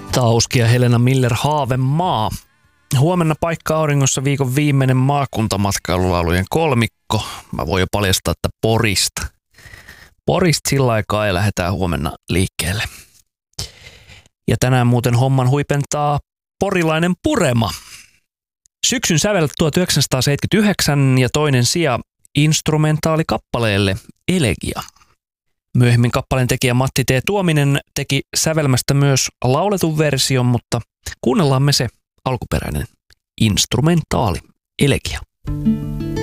Tauski ja Helena Miller, Haavemaa. Huomenna paikka auringossa viikon viimeinen maakuntamatkailulaulujen kolmikko. Mä voin jo paljastaa, että Porista. Porista sillä aikaa ja lähdetään huomenna liikkeelle. Ja tänään muuten homman huipentaa porilainen Purema. Syksyn sävelet 1979 ja toinen sija instrumentaalikappaleelle Elegia. Myöhemmin kappaleen tekijä Matti T. Tuominen teki sävelmästä myös lauletun version, mutta kuunnellaan me se alkuperäinen instrumentaali Elegia.